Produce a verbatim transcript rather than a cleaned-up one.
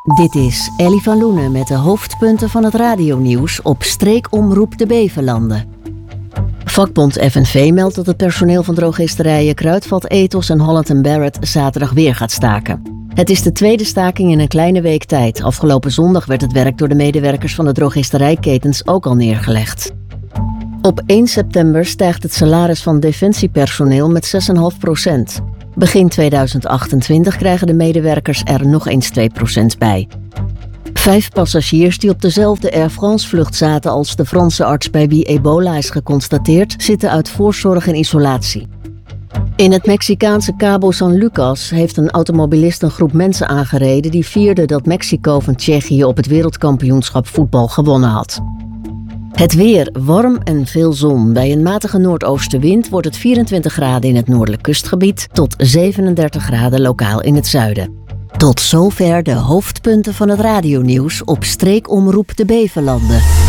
Dit is Ellie van Loenen met de hoofdpunten van het radionieuws op Streekomroep de Beverlanden. Vakbond F N V meldt dat het personeel van drogisterijen Kruidvat Ethos en Holland en Barrett zaterdag weer gaat staken. Het is de tweede staking in een kleine week tijd. Afgelopen zondag werd het werk door de medewerkers van de drogisterijketens ook al neergelegd. Op één september stijgt het salaris van defensiepersoneel met zes komma vijf procent. Begin tweeduizend achtentwintig krijgen de medewerkers er nog eens twee procent bij. Vijf passagiers die op dezelfde Air France-vlucht zaten als de Franse arts bij wie ebola is geconstateerd, zitten uit voorzorg in isolatie. In het Mexicaanse Cabo San Lucas heeft een automobilist een groep mensen aangereden die vierden dat Mexico van Tsjechië op het wereldkampioenschap voetbal gewonnen had. Het weer, warm en veel zon. Bij een matige noordoostenwind wordt het vierentwintig graden in het noordelijk kustgebied tot zevenendertig graden lokaal in het zuiden. Tot zover de hoofdpunten van het radionieuws op Streekomroep de Beverlanden.